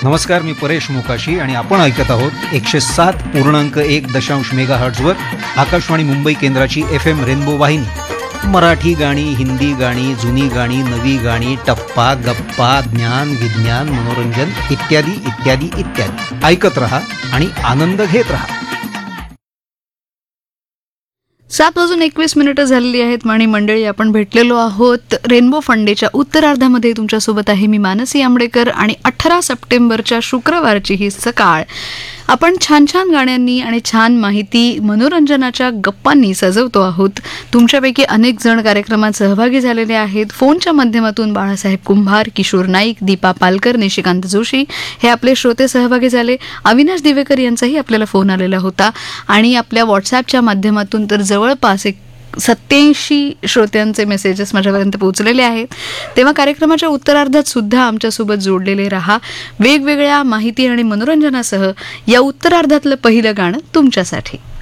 नमस्कार, मी परेश मोकाशी आणि आपण ऐकत आहोत 107.1 मेगाहर्ट्झवर आकाशवाणी मुंबई केंद्राची FM रेनबो वाहिनी. मराठी गाणी, हिंदी गाणी, जुनी गाणी, नवी गाणी, टप्पा, गप्पा, ज्ञान, विज्ञान, मनोरंजन इत्यादी इत्यादी इत्यादी. ऐकत रहा आणि आनंद घेत रहा. 7:21 झालेली आहेत आणि मंडळी, आपण भेटलेलो आहोत रेनबो फंडेच्या उत्तरार्धामध्ये. तुमच्यासोबत आहे मी मानसी आंबडेकर आणि 18 सप्टेंबरच्या शुक्रवारची ही सकाळ आपण छान छान गाण्यांनी आणि छान माहिती, मनोरंजनाच्या गप्पांनी सजवतो आहोत. तुमच्यापैकी अनेक जण कार्यक्रमात सहभागी झालेले आहेत. फोनच्या माध्यमातून बाळासाहेब कुंभार, किशोर नाईक, दीपा पालकर, निशिकांत जोशी हे आपले श्रोते सहभागी झाले. अविनाश दिवेकर यांचाही आपल्याला फोन आलेला होता आणि आपल्या व्हॉट्सॲपच्या माध्यमातून तर जवळपास 87 श्रोत्यांचे मेसेजेस माझ्यापर्यंत पोहोचलेले आहेत. तेव्हा कार्यक्रमाच्या उत्तरार्धात सुद्धा आमच्यासोबत जोडलेले रहा. वेगवेगळ्या माहिती आणि मनोरंजनासह या उत्तरार्धातलं पहिलं गाणं तुमच्यासाठी.